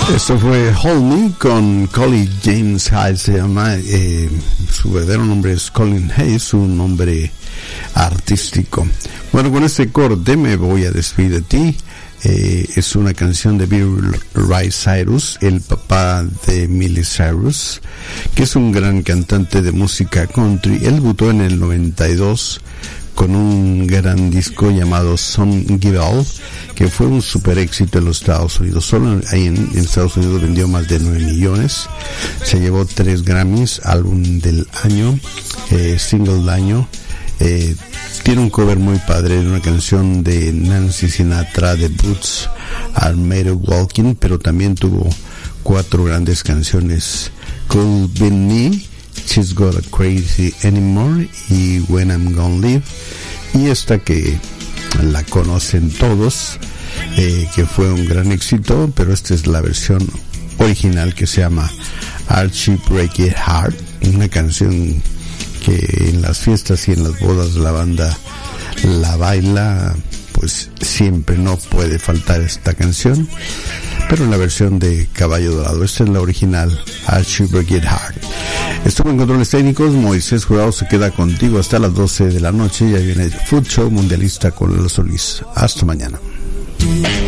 Esto fue Hold Me con Colin James Hayes, se llama, su verdadero nombre es Colin Hayes, su nombre artístico. Bueno, con este corte me voy a despedir de ti. Es una canción de Billy Ray Cyrus, el papá de Miley Cyrus, que es un gran cantante de música country. Él debutó en el 92 con un gran disco llamado Some Give All, que fue un super éxito en los Estados Unidos. Solo ahí en Estados Unidos vendió más de 9 millones. Se llevó 3 Grammys, álbum del año, single del año. Tiene un cover muy padre de una canción de Nancy Sinatra, The Boots Are Made of Walking, pero también tuvo 4 grandes canciones: Could Be Me, She's Got a Crazy Anymore y When I'm Gonna Live, y esta que la conocen todos, que fue un gran éxito, pero esta es la versión original, que se llama Archie Break It Heart, una canción que en las fiestas y en las bodas la banda la baila, pues siempre no puede faltar esta canción, pero en la versión de Caballo Dorado. Esta es la original, Archie Break It Heart. Estuvo en controles técnicos Moisés Jurado. Se queda contigo hasta las 12 de la noche. Ya viene el Food Show Mundialista con Lalo Solís. Hasta mañana.